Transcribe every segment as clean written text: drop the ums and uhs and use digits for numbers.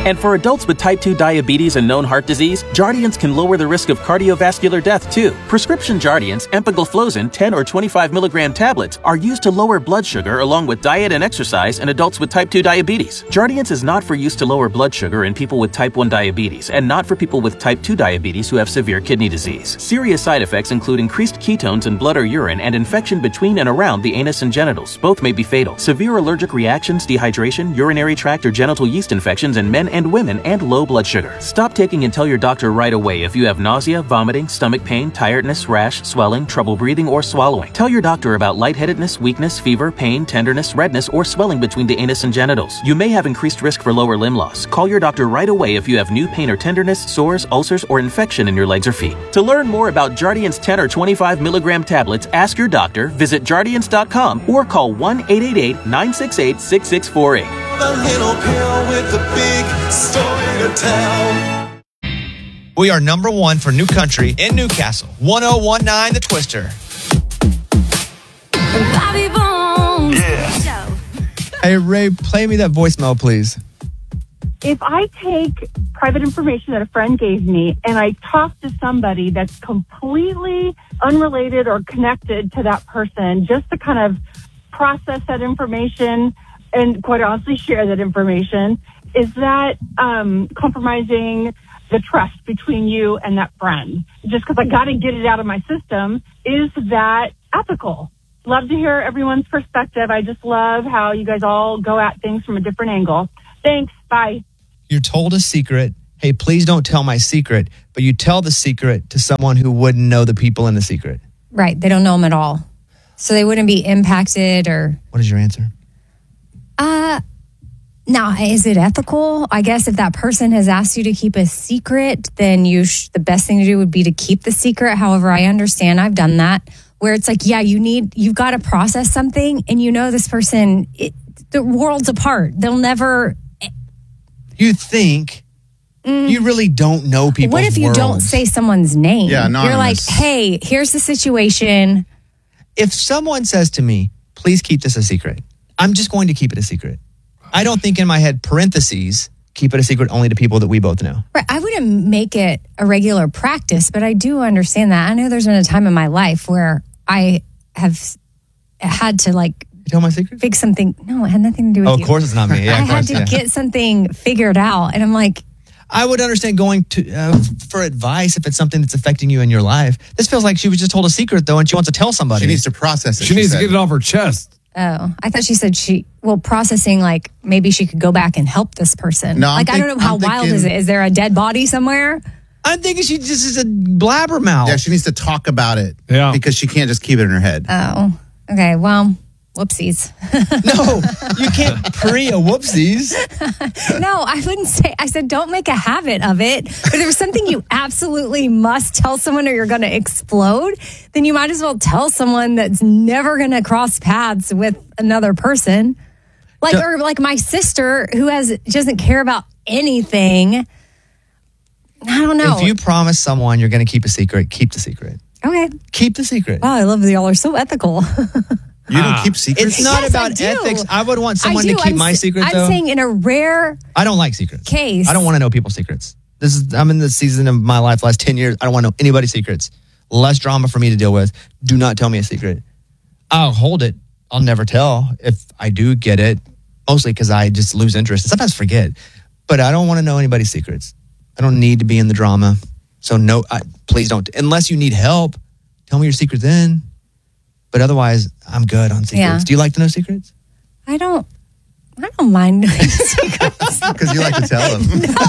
And for adults with type 2 diabetes and known heart disease, Jardiance can lower the risk of cardiovascular death too. Prescription Jardiance, empagliflozin 10 or 25 milligram tablets are used to lower blood sugar along with diet and exercise in adults with type 2 diabetes. Jardiance is not for use to lower blood sugar in people with type 1 diabetes and not for people with type 2 diabetes who have severe kidney disease. Serious side effects include increased ketones in blood or urine and infection between and around the anus and genitals. Both may be fatal. Severe allergic reactions, dehydration, urinary tract or genital yeast infections in men and women, and low blood sugar. Stop taking and tell your doctor right away if you have nausea, vomiting, stomach pain, tiredness, rash, swelling, trouble breathing, or swallowing. Tell your doctor about lightheadedness, weakness, fever, pain, tenderness, redness, or swelling between the anus and genitals. You may have increased risk for lower limb loss. Call your doctor right away if you have new pain or tenderness, sores, ulcers, or infection in your legs or feet. To learn more about Jardiance 10 or 25 milligram tablets, ask your doctor, visit Jardiance.com, or call 1-888-968-6648. The little pill with the big story to tell. We are number one for New Country in Newcastle. 1019 The Twister. Yeah. Hey, Ray, play me that voicemail, please. If I take private information that a friend gave me and I talk to somebody that's completely unrelated or connected to that person just to kind of process that information and quite honestly share that information, is that compromising the trust between you and that friend? Just because I got to get it out of my system, is that ethical? Love to hear everyone's perspective. I just love how you guys all go at things from a different angle. Thanks. Bye. You're told a secret. Hey, please don't tell my secret. But you tell the secret to someone who wouldn't know the people in the secret. Right. They don't know them at all. So they wouldn't be impacted or... What is your answer? Now, is it ethical? I guess if that person has asked you to keep a secret, then the best thing to do would be to keep the secret. However, I understand, I've done that, where it's like, yeah, you've got to process something, and you know this person, the world's apart. They'll never... You think... You really don't know people's What if you worlds. don't say someone's name? Yeah, anonymous. You're like, hey, here's the situation. If someone says to me, please keep this a secret, I'm just going to keep it a secret. I don't think in my head, parentheses, keep it a secret only to people that we both know. Right. I wouldn't make it a regular practice, but I do understand that. I know there's been a time in my life where I have had to You tell my secret? fix something. No, it had nothing to do with you. Of course it's not me. Yeah, I of had course, to get something figured out. And I'm like... I would understand going to for advice if it's something that's affecting you in your life. This feels like she was just told a secret, though, and she wants to tell somebody. She needs to process it. She needs to get it off her chest. Oh, I thought she said processing, like maybe she could go back and help this person. No, I don't know, how wild is it? Is there a dead body somewhere? I'm thinking she just is a blabbermouth. Yeah, she needs to talk about it. Yeah. Because she can't just keep it in her head. Oh, okay. Well, whoopsies. No, you can't pre a whoopsies. No, I wouldn't say. I said don't make a habit of it. But if there's something you absolutely must tell someone or you're going to explode, then you might as well tell someone that's never going to cross paths with another person. Or like my sister who doesn't care about anything. I don't know. If you promise someone you're going to keep a secret, keep the secret. Okay. Keep the secret. Wow, I love that y'all are so ethical. You don't keep secrets? It's not Yes, about I do. ethics. I would want someone to keep my secret, though. I'm saying in a rare I don't like secrets. case. I don't want to know people's secrets. I'm in the season of my life, last 10 years. I don't want to know anybody's secrets. Less drama for me to deal with. Do not tell me a secret. I'll hold it. I'll never tell if I do get it, mostly because I just lose interest and sometimes forget. But I don't want to know anybody's secrets. I don't need to be in the drama. So no, please don't. Unless you need help, tell me your secret then. But otherwise, I'm good on secrets. Yeah. Do you like to know secrets? I don't mind knowing secrets. Because you like to tell them. No,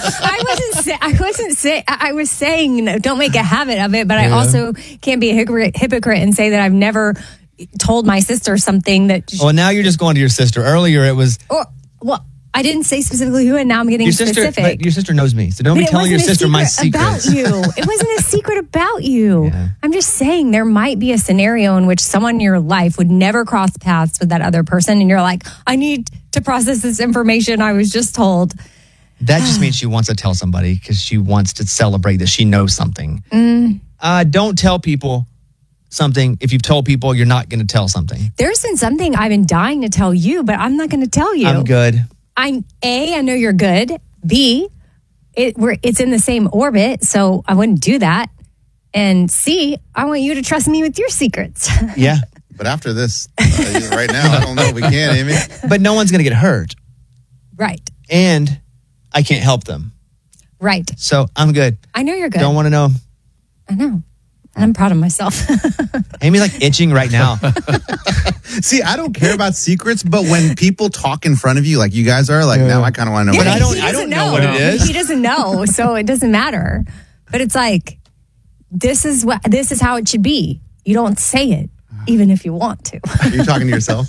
I was saying don't make a habit of it, but I also can't be a hypocrite and say that I've never told my sister something that... Well, now you're just going to your sister. Earlier it was... I didn't say specifically who, and now I'm getting specific. But your sister knows me, so don't be telling your sister my secrets. About you. It wasn't a secret about you. Yeah. I'm just saying there might be a scenario in which someone in your life would never cross paths with that other person, and you're like, I need to process this information I was just told. That just means she wants to tell somebody because she wants to celebrate that she knows something. Don't tell people something if you've told people you're not going to tell something. There's been something I've been dying to tell you, but I'm not going to tell you. I'm good. I know you're good. B, it's in the same orbit, so I wouldn't do that. And C, I want you to trust me with your secrets. Yeah. But after this, right now, I don't know if we can, Amy. But no one's going to get hurt. Right. And I can't help them. Right. So I'm good. I know you're good. Don't want to know. I know. And I'm proud of myself. Amy's like itching right now. See, I don't care about secrets, but when people talk in front of you, like you guys are, like now I kind of want to know. But what I it is. don't know what it is. He doesn't know, so it doesn't matter. But it's like, this is how it should be. You don't say it, even if you want to. Are you talking to yourself?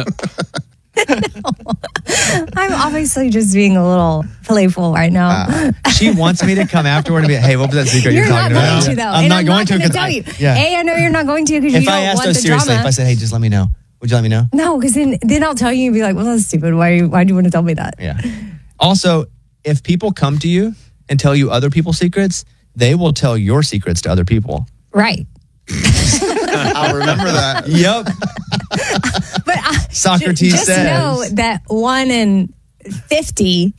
I'm obviously just being a little playful right now. She wants me to come afterward and be, hey, what was that secret you're You're not talking about? going to, though. I'm And not going to gonna because tell you. Yeah. A, I know you're not going to because you If don't I asked want her the seriously, drama. if I said, hey, just let me know, would you let me know? No, because then I'll tell you and be like, well, that's stupid. Why do you want to tell me that? Yeah. Also, if people come to you and tell you other people's secrets, they will tell your secrets to other people. Right. I'll remember that. Yep. But Socrates just says. know that 1 in 50,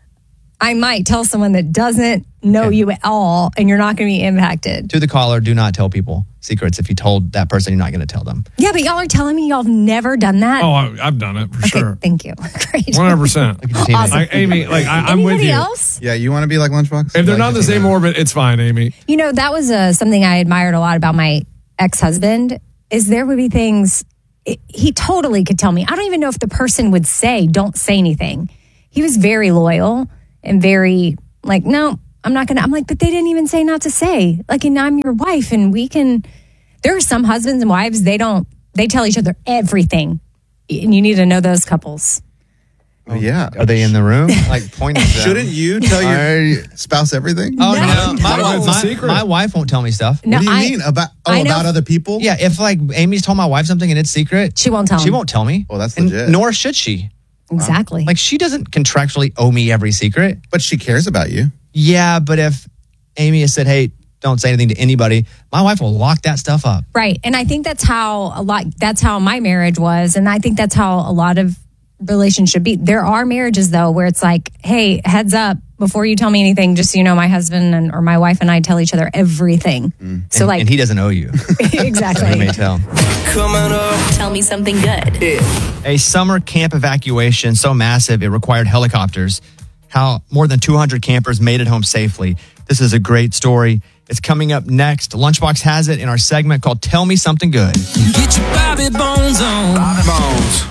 I might tell someone that doesn't know you at all, and you're not going to be impacted. To the caller, do not tell people secrets. If you told that person, you're not going to tell them. Yeah, but y'all are telling me y'all have never done that. Oh, I've done it for okay, sure. thank you. Great. 100%. Awesome. Amy, like I'm with Anybody you. else? Yeah, you want to be like Lunchbox? If they're not in the same orbit, it's fine, Amy. You know, that was something I admired a lot about my ex-husband, is there would be things he totally could tell me. I don't even know if the person would say, don't say anything. He was very loyal and very like, no, I'm not going to. I'm like, but they didn't even say not to say. Like, and I'm your wife and we can. There are some husbands and wives, they tell each other everything. And you need to know those couples. Oh, yeah. Are they in the room? Like, point at them. Shouldn't you tell your spouse everything? Oh, No. no. My wife won't tell me stuff. No, What do you mean? About other people? Yeah, if like Amy's told my wife something and it's secret, She won't tell She him. won't tell me. Well, that's And legit. nor should she. Exactly. Like, she doesn't contractually owe me every secret. But she cares about you. Yeah, but if Amy has said, hey, don't say anything to anybody, my wife will lock that stuff up. Right. And I think that's how my marriage was. And I think that's how a lot of relations should be. There are marriages though, where it's like, hey, heads up, before you tell me anything, just so you know, my husband or my wife and I tell each other everything. So And he doesn't owe you. exactly. You may tell. Tell me something good. A summer camp evacuation so massive it required helicopters. How more than 200 campers made it home safely. This is a great story. It's coming up next. Lunchbox has it in our segment called Tell Me Something Good. Get your Bobby Bones on. Bobby Bones.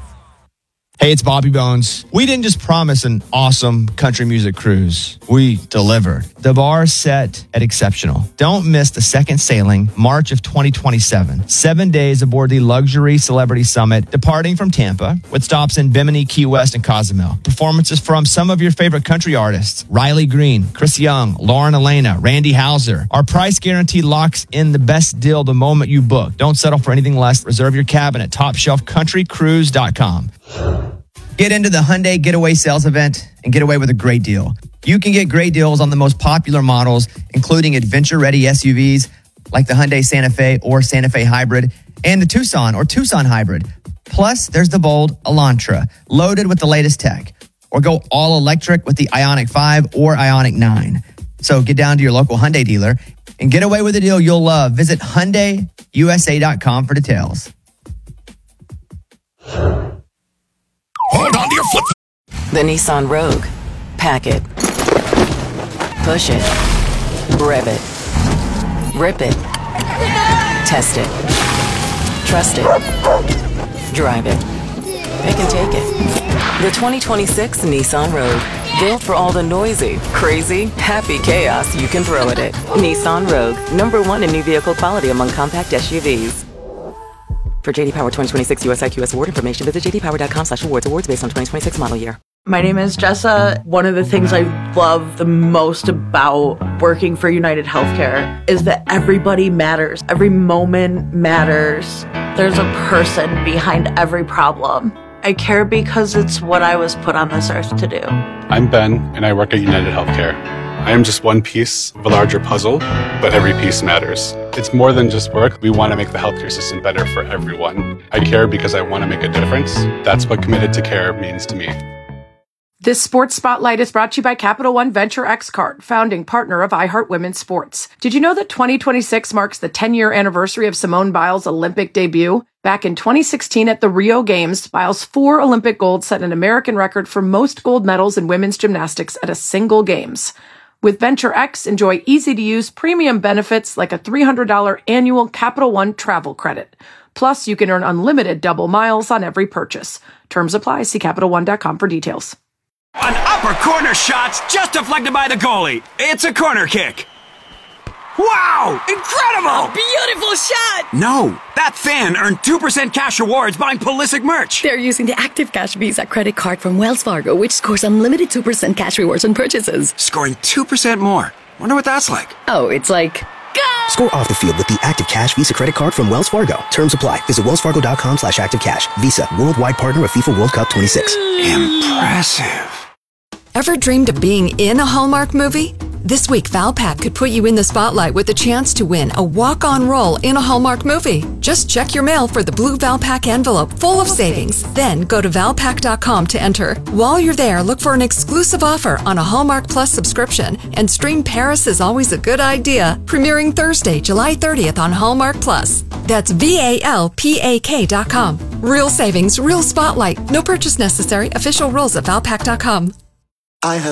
Hey, it's Bobby Bones. We didn't just promise an awesome country music cruise. We delivered. The bar is set at exceptional. Don't miss the second sailing, March of 2027. 7 days aboard the Luxury Celebrity Summit, departing from Tampa, with stops in Bimini, Key West, and Cozumel. Performances from some of your favorite country artists, Riley Green, Chris Young, Lauren Elena, Randy Houser. Our price guarantee locks in the best deal the moment you book. Don't settle for anything less. Reserve your cabin at TopShelfCountryCruise.com. Get into the Hyundai Getaway Sales Event and get away with a great deal. You can get great deals on the most popular models, including adventure-ready SUVs like the Hyundai Santa Fe or Santa Fe Hybrid and the Tucson or Tucson Hybrid. Plus, there's the bold Elantra, loaded with the latest tech. Or go all electric with the Ioniq 5 or Ioniq 9. So get down to your local Hyundai dealer and get away with a deal you'll love. Visit HyundaiUSA.com for details. Hold on to your flip. The Nissan Rogue. Pack it. Push it. Rev it. Rip it. Test it. Trust it. Drive it. It can take it. The 2026 Nissan Rogue. Built for all the noisy, crazy, happy chaos you can throw at it. Nissan Rogue. #1 in new vehicle quality among compact SUVs. For JD Power 2026 US IQS award information, visit jdpower.com/awards. Awards based on 2026 model year. My name is Jessa. One of the things I love the most about working for United Healthcare is that everybody matters. Every moment matters. There's a person behind every problem. I care because it's what I was put on this earth to do. I'm Ben, and I work at United Healthcare. I am just one piece of a larger puzzle, but every piece matters. It's more than just work. We want to make the healthcare system better for everyone. I care because I want to make a difference. That's what committed to care means to me. This Sports Spotlight is brought to you by Capital One Venture X Card, founding partner of iHeart Women's Sports. Did you know that 2026 marks the 10-year anniversary of Simone Biles' Olympic debut? Back in 2016 at the Rio Games, Biles' 4 Olympic golds set an American record for most gold medals in women's gymnastics at a single Games. With Venture X, enjoy easy-to-use premium benefits like a $300 annual Capital One travel credit. Plus, you can earn unlimited double miles on every purchase. Terms apply. See CapitalOne.com for details. An upper corner shot's just deflected by the goalie. It's a corner kick. Wow! Incredible! A beautiful shot! No, that fan earned 2% cash rewards buying Pulisic merch. They're using the Active Cash Visa credit card from Wells Fargo, which scores unlimited 2% cash rewards on purchases. Scoring 2% more. Wonder what that's like. Oh, it's like... Go! Score off the field with the Active Cash Visa credit card from Wells Fargo. Terms apply. Visit wellsfargo.com/activecash. Visa, worldwide partner of FIFA World Cup 26. Impressive. Ever dreamed of being in a Hallmark movie? This week, Valpak could put you in the spotlight with the chance to win a walk-on role in a Hallmark movie. Just check your mail for the blue Valpak envelope full of savings. Then go to valpak.com to enter. While you're there, look for an exclusive offer on a Hallmark Plus subscription and stream Paris is Always a Good Idea, premiering Thursday, July 30th on Hallmark Plus. That's VALPAK.com. Real savings, real spotlight. No purchase necessary. Official rules at valpak.com. I have